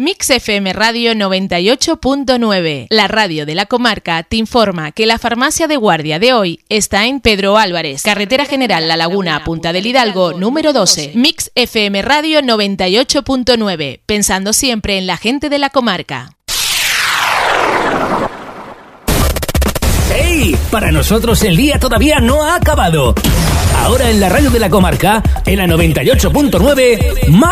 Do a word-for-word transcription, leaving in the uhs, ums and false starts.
Mix F M Radio noventa y ocho punto nueve, la radio de la comarca, te informa que la farmacia de guardia de hoy está en Pedro Álvarez, carretera general La Laguna, Punta del Hidalgo, número doce. Mix F M Radio noventa y ocho punto nueve, pensando siempre en la gente de la comarca. ¡Hey! Para nosotros el día todavía no ha acabado. Ahora en la radio de la comarca, en la noventa y ocho punto nueve, más